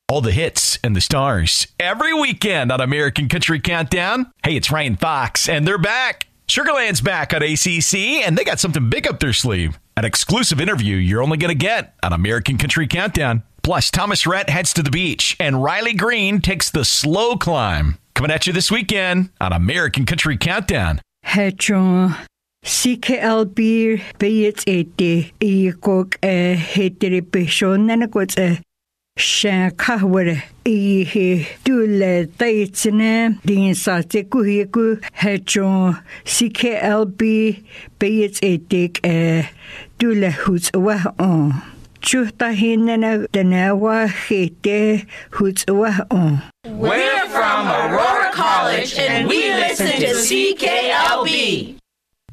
All the hits and the stars every weekend on American Country Countdown. Hey, it's Ryan Fox, and they're back. Sugarland's back on ACC, and they got something big up their sleeve. An exclusive interview you're only going to get on American Country Countdown. Plus, Thomas Rhett heads to the beach, and Riley Green takes the slow climb. Coming at you this weekend on American Country Countdown. Hey, John. CKLB Bayets 80 Ikok Heteripation Nanagot Shankaware E Dule Taitsene Din Sate Kuhiku Hedron CKLB Bayets 80 Dule Hoots Wah on. Chuta Hinana Danawa Hete Hoots Wah on. We're from Aurora College and we listen to CKLB.